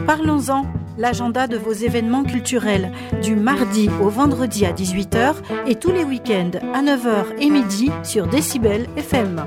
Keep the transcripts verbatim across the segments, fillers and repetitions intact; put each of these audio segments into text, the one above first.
Parlons-en, l'agenda de vos événements culturels, du mardi au vendredi à dix-huit heures et tous les week-ends à neuf heures et midi sur Décibel F M.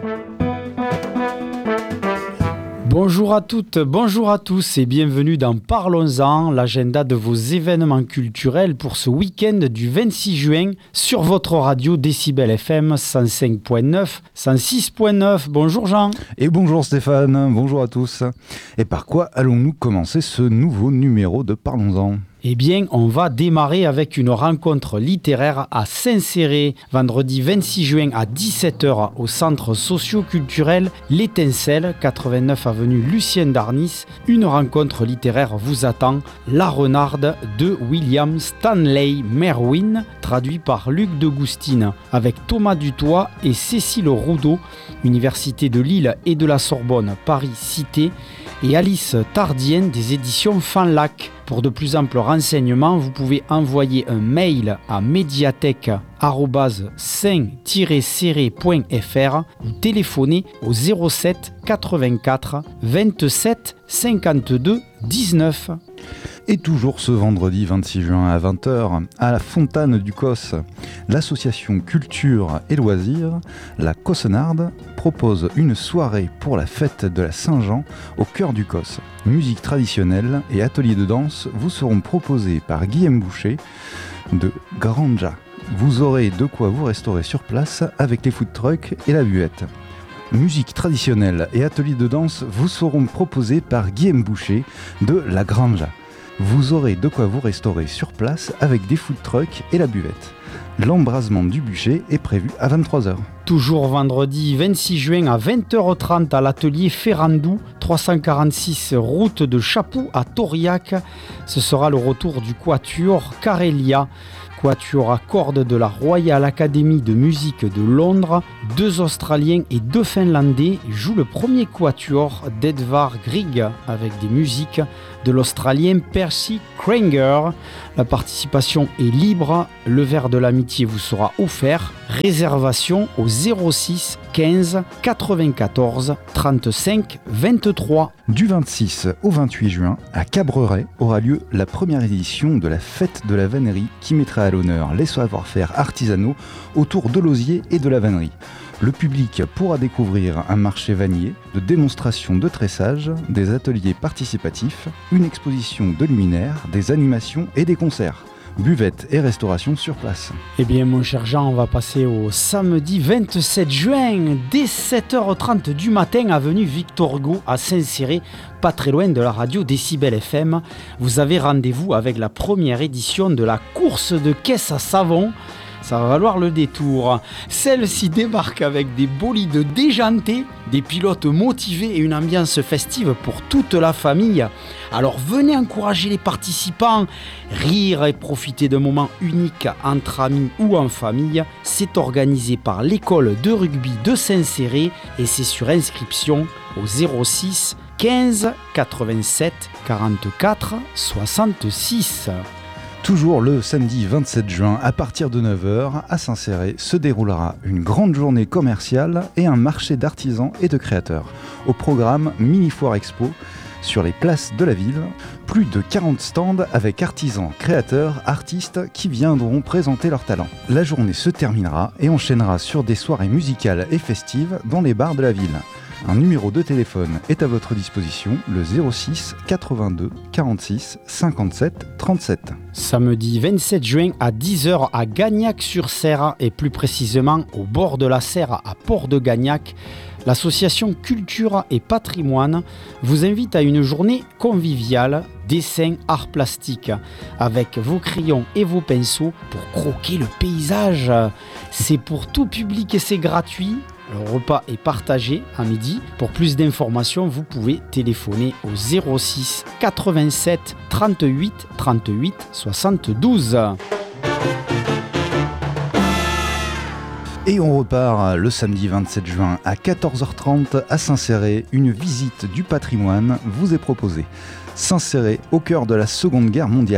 Bonjour à toutes, bonjour à tous et bienvenue dans Parlons-en, l'agenda de vos événements culturels pour ce week-end du vingt-six juin sur votre radio Décibel F M cent cinq virgule neuf, cent six virgule neuf. Bonjour Jean. Et bonjour Stéphane, bonjour à tous. Et par quoi allons-nous commencer ce nouveau numéro de Parlons-en ? Eh bien, on va démarrer avec une rencontre littéraire à Saint-Céré, vendredi vingt-six juin à dix-sept heures au centre socio-culturel L'Étincelle, quatre-vingt-neuf avenue Lucien d'Arnis. Une rencontre littéraire vous attend, La Renarde de William Stanley Merwin, traduit par Luc de Goustine, avec Thomas Dutoit et Cécile Roudot, Université de Lille et de la Sorbonne, Paris-Cité, et Alice Tardien des éditions Fanlac. Pour de plus amples renseignements, vous pouvez envoyer un mail à médiathèque arobase saint tiret céré point f r ou téléphoner au zéro sept quatre-vingt-quatre vingt-sept cinquante-deux dix-neuf. Et toujours ce vendredi vingt-six juin à vingt heures, à la Fontane du Cos, l'association Culture et Loisirs, la Cossenarde, propose une soirée pour la fête de la Saint-Jean au cœur du Cos. Musique traditionnelle et ateliers de danse vous seront proposés par Guillaume Boucher de Granja. Vous aurez de quoi vous restaurer sur place avec les food trucks et la buvette. Musique traditionnelle et ateliers de danse vous seront proposés par Guillaume Boucher de La Granja. Vous aurez de quoi vous restaurer sur place avec des food trucks et la buvette. L'embrasement du bûcher est prévu à vingt-trois heures. Toujours vendredi vingt-six juin à vingt heures trente à l'atelier Ferrandou, trois cent quarante-six route de Chapoux à Tauriac. Ce sera le retour du quatuor Carélia, quatuor à cordes de la Royal Academy de musique de Londres. Deux Australiens et deux Finlandais jouent le premier quatuor d'Edvard Grieg avec des musiques de l'Australien Percy Kranger. La participation est libre, le verre de l'amitié vous sera offert. Réservation au zéro six quinze quatre-vingt-quatorze trente-cinq vingt-trois. Du vingt-six au vingt-huit juin, à Cabreret, aura lieu la première édition de la Fête de la Vannerie qui mettra à l'honneur les savoir-faire artisanaux autour de l'osier et de la vannerie. Le public pourra découvrir un marché vannier, de démonstrations de tressage, des ateliers participatifs, une exposition de luminaires, des animations et des concerts. Buvette et restauration sur place. Eh bien mon cher Jean, on va passer au samedi vingt-sept juin, dès sept heures trente du matin, avenue Victor Hugo à Saint-Céré, pas très loin de la radio Décibel F M. Vous avez rendez-vous avec la première édition de la course de caisse à savon. Ça va valoir le détour. Celle-ci débarque avec des bolides déjantés, des pilotes motivés et une ambiance festive pour toute la famille. Alors venez encourager les participants, rire et profiter d'un moment unique entre amis ou en famille. C'est organisé par l'école de rugby de Saint-Céré et c'est sur inscription au zéro six quinze quatre-vingt-sept quarante-quatre soixante-six. Toujours le samedi vingt-sept juin, à partir de neuf heures, à Saint-Céré, se déroulera une grande journée commerciale et un marché d'artisans et de créateurs. Au programme Mini Foire Expo, sur les places de la ville, plus de quarante stands avec artisans, créateurs, artistes qui viendront présenter leurs talents. La journée se terminera et enchaînera sur des soirées musicales et festives dans les bars de la ville. Un numéro de téléphone est à votre disposition, le zéro six quatre-vingt-deux quarante-six cinquante-sept trente-sept. Samedi vingt-sept juin à dix heures à Gagnac-sur-Serre et plus précisément au bord de la Serre à Port-de-Gagnac, l'association Culture et Patrimoine vous invite à une journée conviviale, dessin, art plastique, avec vos crayons et vos pinceaux pour croquer le paysage. C'est pour tout public et c'est gratuit. Le repas est partagé à midi. Pour plus d'informations, vous pouvez téléphoner au zéro six quatre-vingt-sept trente-huit trente-huit soixante-douze. Et on repart le samedi vingt-sept juin à quatorze heures trente à Saint-Céré. Une visite du patrimoine vous est proposée. Saint-Céré, au cœur de la Seconde Guerre mondiale.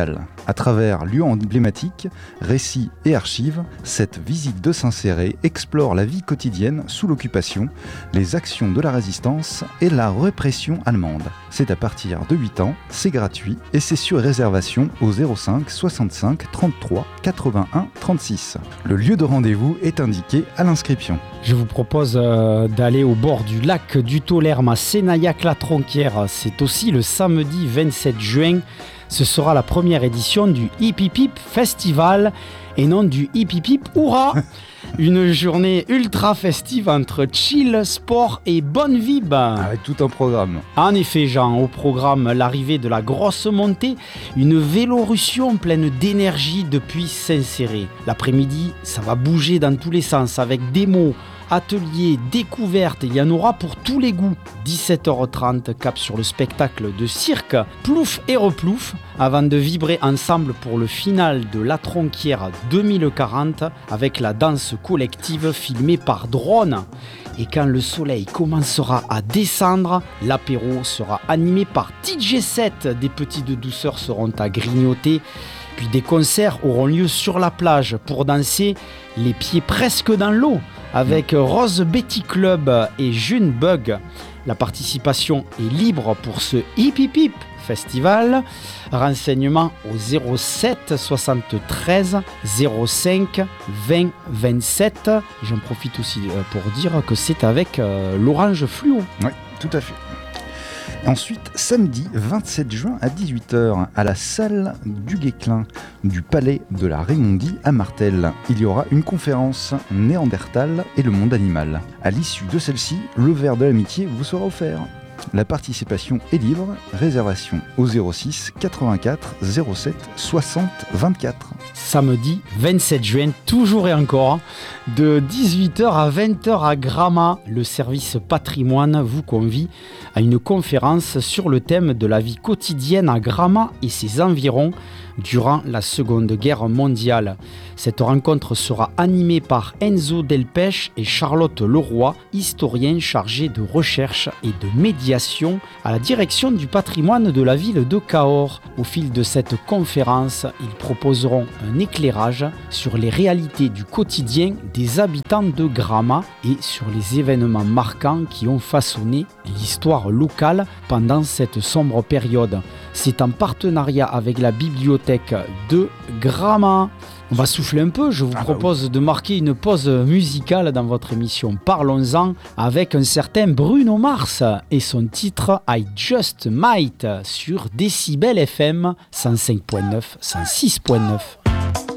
À travers lieux emblématiques, récits et archives, cette visite de Saint-Céré explore la vie quotidienne sous l'occupation, les actions de la résistance et la répression allemande. C'est à partir de huit ans, c'est gratuit et c'est sur réservation au zéro cinq soixante-cinq trente-trois quatre-vingt-un trente-six. Le lieu de rendez-vous est indiqué à l'inscription. Je vous propose euh, d'aller au bord du lac du Tolèrme à Sénaillac-la-Tronquière. C'est aussi le samedi vingt-sept juin. Ce sera la première édition du Hip Hip Hip Festival et non du Hip Hip Hip Hurrah. Une journée ultra festive entre chill, sport et bonne vibe. Avec tout un programme. En effet, Jean, au programme, l'arrivée de la grosse montée, une vélorussion pleine d'énergie depuis Saint-Céré. L'après-midi, ça va bouger dans tous les sens avec démos, ateliers, découvertes, il y en aura pour tous les goûts. dix-sept heures trente, cap sur le spectacle de cirque Plouf et Replouf, avant de vibrer ensemble pour le final de La Tronquière deux mille quarante avec la danse collective filmée par drone. Et quand le soleil commencera à descendre, l'apéro sera animé par D J set. Des petites douceurs seront à grignoter. Puis des concerts auront lieu sur la plage pour danser les pieds presque dans l'eau avec Rose Betty Club et June Bug. La participation est libre pour ce Hip Hip Hip Festival. Renseignements au zéro sept soixante-treize zéro cinq vingt vingt-sept. J'en profite aussi pour dire que c'est avec euh, l'Orange Fluo. Oui, tout à fait. Ensuite, samedi vingt-sept juin à dix-huit heures, à la salle du Guesclin du Palais de la Raymondie à Martel, il y aura une conférence Néandertal et le monde animal. À l'issue de celle-ci, le verre de l'amitié vous sera offert. La participation est libre, réservation au zéro six quatre-vingt-quatre zéro sept soixante vingt-quatre. Samedi vingt-sept juin, toujours et encore, de dix-huit heures à vingt heures à Gramat, le service patrimoine vous convie à une conférence sur le thème de la vie quotidienne à Gramat et ses environs durant la Seconde Guerre mondiale. Cette rencontre sera animée par Enzo Delpech et Charlotte Leroy, historiens chargés de recherche et de médiation à la direction du patrimoine de la ville de Cahors. Au fil de cette conférence, ils proposeront un éclairage sur les réalités du quotidien des habitants de Gramat et sur les événements marquants qui ont façonné l'histoire locale pendant cette sombre période. C'est en partenariat avec la bibliothèque de Gramat. On va souffler un peu, je vous ah propose bah oui. de marquer une pause musicale dans votre émission Parlons-en avec un certain Bruno Mars et son titre I Just Might sur Décibel F M cent cinq virgule neuf, cent six virgule neuf.